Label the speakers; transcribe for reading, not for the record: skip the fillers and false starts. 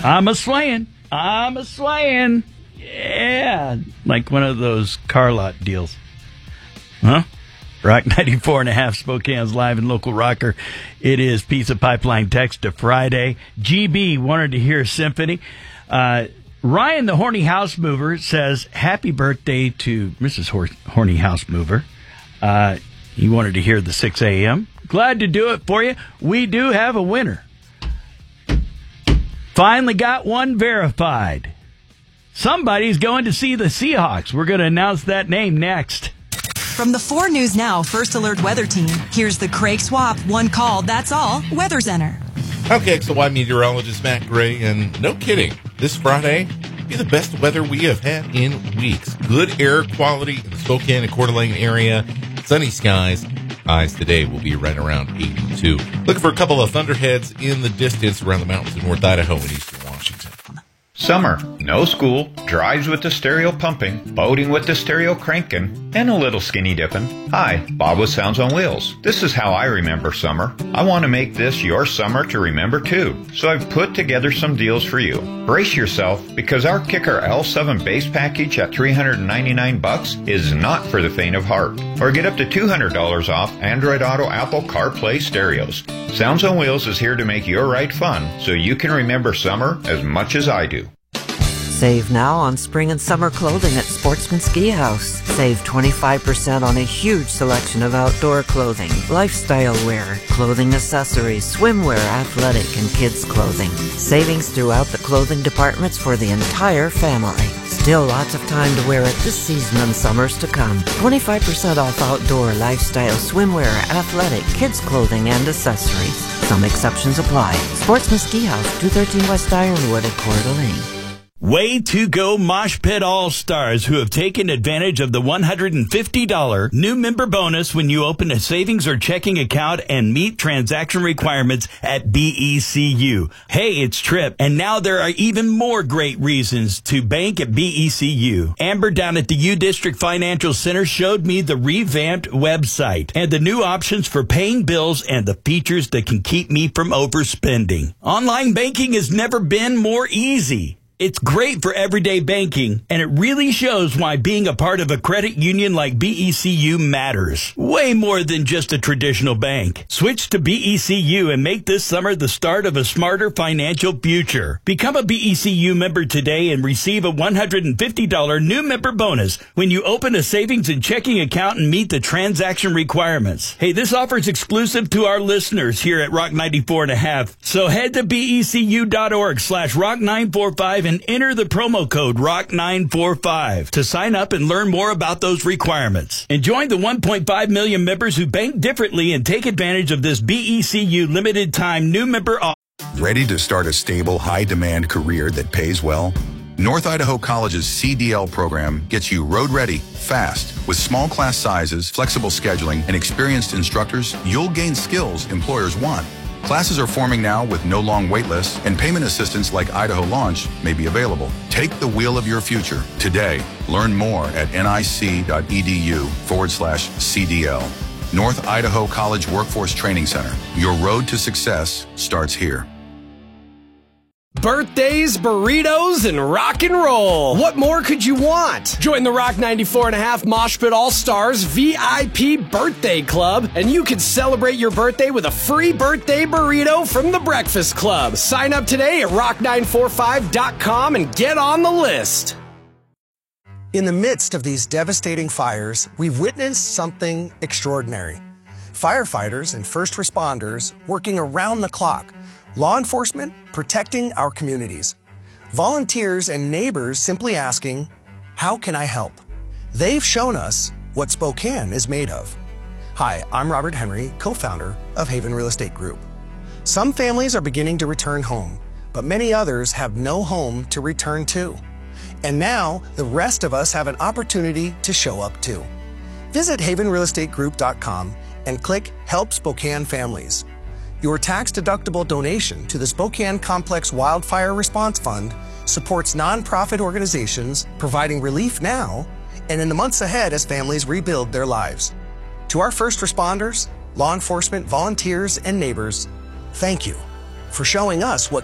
Speaker 1: I'm a swayin'. Yeah, like one of those car lot deals. Huh? Rock 94.5, Spokane's live and local rocker. It is Pizza Pipeline Text to Friday. GB wanted to hear Symphony. Ryan, the Horny House Mover, says, happy birthday to Mrs. Horny House Mover. He wanted to hear the 6 a.m. Glad to do it for you. We do have a winner. Finally got one verified. Somebody's going to see the Seahawks. We're going to announce that name next.
Speaker 2: From the 4 News Now First Alert Weather Team, here's the Craig Swap One Call, That's All Weather Center.
Speaker 3: Okay, XY meteorologist Matt Gray, and no kidding, this Friday be the best weather we have had in weeks. Good air quality in the Spokane and Coeur d'Alene area. Sunny skies. Highs today will be right around 82. Looking for a couple of thunderheads in the distance around the mountains in North Idaho and eastern Washington.
Speaker 4: Summer, no school, drives with the stereo pumping, boating with the stereo cranking, and a little skinny dipping. Hi, Bob with Sounds on Wheels. This is how I remember summer. I want to make this your summer to remember too, so I've put together some deals for you. Brace yourself, because our Kicker L7 base package at $399 is not for the faint of heart. Or get up to $200 off Android Auto Apple CarPlay stereos. Sounds on Wheels is here to make your ride fun, so you can remember summer as much as I do.
Speaker 5: Save now on spring and summer clothing at Sportsman Ski House. Save 25% on a huge selection of outdoor clothing, lifestyle wear, clothing accessories, swimwear, athletic, and kids' clothing. Savings throughout the clothing departments for the entire family. Still lots of time to wear it this season and summers to come. 25% off outdoor, lifestyle, swimwear, athletic, kids' clothing, and accessories. Some exceptions apply. Sportsman Ski House, 213 West Ironwood at Coeur d'Alene.
Speaker 1: Way to go, Mosh Pit All-Stars, who have taken advantage of the $150 new member bonus when you open a savings or checking account and meet transaction requirements at BECU. Hey, it's Trip, and now there are even more great reasons to bank at BECU. Amber down at the U District Financial Center showed me the revamped website and the new options for paying bills and the features that can keep me from overspending. Online banking has never been more easy. It's great for everyday banking, and it really shows why being a part of a credit union like BECU matters. Way more than just a traditional bank. Switch to BECU and make this summer the start of a smarter financial future. Become a BECU member today and receive a $150 new member bonus when you open a savings and checking account and meet the transaction requirements. Hey, this offer is exclusive to our listeners here at Rock 94.5. So head to becu.org/rock945 and enter the promo code ROCK945 to sign up and learn more about those requirements. And join the 1.5 million members who bank differently and take advantage of this BECU limited time new member offer.
Speaker 6: Ready to start a stable, high-demand career that pays well? North Idaho College's CDL program gets you road ready, fast. With small class sizes, flexible scheduling, and experienced instructors, you'll gain skills employers want. Classes are forming now with no long wait lists, and payment assistance like Idaho Launch may be available. Take the wheel of your future today. Learn more at nic.edu/CDL. North Idaho College Workforce Training Center. Your road to success starts here.
Speaker 7: Birthdays, burritos, and rock and roll. What more could you want? Join the Rock 94.5 Mosh Pit All-Stars VIP Birthday Club, and you can celebrate your birthday with a free birthday burrito from the Breakfast Club. Sign up today at rock945.com and get on the list.
Speaker 8: In the midst of these devastating fires, we've witnessed something extraordinary. Firefighters and first responders working around the clock. Law enforcement protecting our communities. Volunteers and neighbors simply asking, how can I help? They've shown us what Spokane is made of. Hi, I'm Robert Henry, co-founder of Haven Real Estate Group. Some families are beginning to return home, but many others have no home to return to. And now the rest of us have an opportunity to show up too. Visit havenrealestategroup.com and click Help Spokane Families. Your tax-deductible donation to the Spokane Complex Wildfire Response Fund supports nonprofit organizations providing relief now and in the months ahead as families rebuild their lives. To our first responders, law enforcement, volunteers, and neighbors, thank you for showing us what